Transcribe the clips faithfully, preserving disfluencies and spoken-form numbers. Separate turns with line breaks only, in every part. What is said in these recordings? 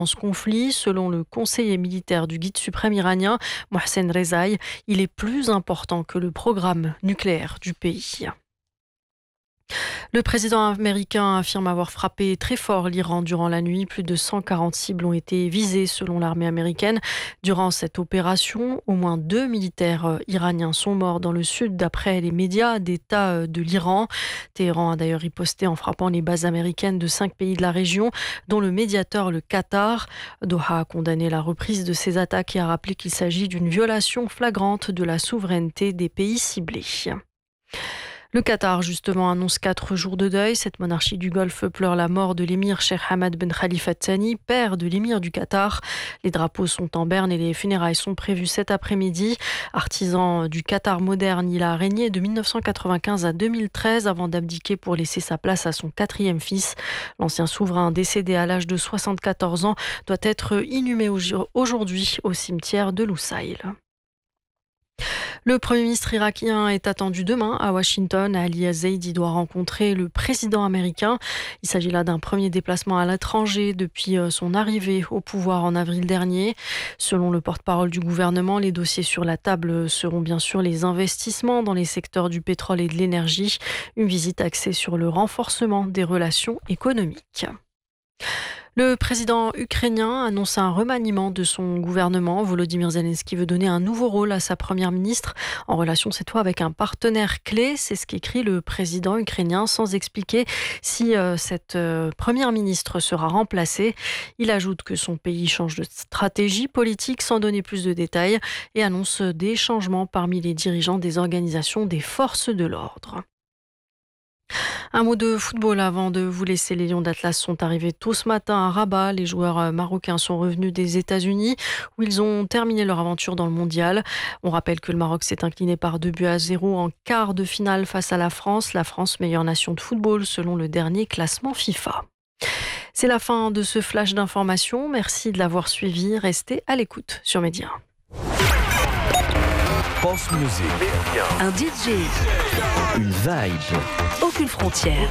Dans ce conflit, selon le conseiller militaire du guide suprême iranien, Mohsen Rezaï, il est plus important que le programme nucléaire du pays. Le président américain affirme avoir frappé très fort l'Iran durant la nuit. Plus de cent quarante cibles ont été visées selon l'armée américaine. Durant cette opération, au moins deux militaires iraniens sont morts dans le sud d'après les médias d'État de l'Iran. Téhéran a d'ailleurs riposté en frappant les bases américaines de cinq pays de la région, dont le médiateur, le Qatar. Doha a condamné la reprise de ces attaques et a rappelé qu'il s'agit d'une violation flagrante de la souveraineté des pays ciblés. Le Qatar, justement, annonce quatre jours de deuil. Cette monarchie du Golfe pleure la mort de l'émir Sheikh Hamad Ben Khalifa Thani, père de l'émir du Qatar. Les drapeaux sont en berne et les funérailles sont prévues cet après-midi. Artisan du Qatar moderne, il a régné de mille neuf cent quatre-vingt-quinze à deux mille treize avant d'abdiquer pour laisser sa place à son quatrième fils. L'ancien souverain, décédé à l'âge de soixante-quatorze ans, doit être inhumé aujourd'hui au cimetière de Lusail. Le Premier ministre irakien est attendu demain à Washington. Ali Zaidi doit rencontrer le président américain. Il s'agit là d'un premier déplacement à l'étranger depuis son arrivée au pouvoir en avril dernier. Selon le porte-parole du gouvernement, les dossiers sur la table seront bien sûr les investissements dans les secteurs du pétrole et de l'énergie. Une visite axée sur le renforcement des relations économiques. Le président ukrainien annonce un remaniement de son gouvernement. Volodymyr Zelensky veut donner un nouveau rôle à sa première ministre en relation cette fois avec un partenaire clé. C'est ce qu'écrit le président ukrainien sans expliquer si euh, cette euh, première ministre sera remplacée. Il ajoute que son pays change de stratégie politique sans donner plus de détails et annonce des changements parmi les dirigeants des organisations des forces de l'ordre. Un mot de football avant de vous laisser. Les Lions d'Atlas sont arrivés tôt ce matin à Rabat. Les joueurs marocains sont revenus des États-Unis où ils ont terminé leur aventure dans le mondial. On rappelle que le Maroc s'est incliné par deux buts à zéro en quart de finale face à la France. La France, meilleure nation de football selon le dernier classement FIFA. C'est la fin de ce flash d'information. Merci de l'avoir suivi. Restez à l'écoute sur Média.
Pulse Music.
Un D J.
Une vibe.
Aucune frontière.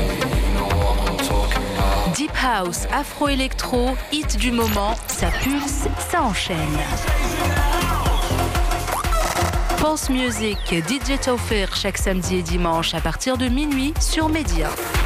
Deep House, Afro-Électro, hit du moment, ça pulse, ça enchaîne. Pulse Music, D J Taufir, chaque samedi et dimanche à partir de minuit sur Média.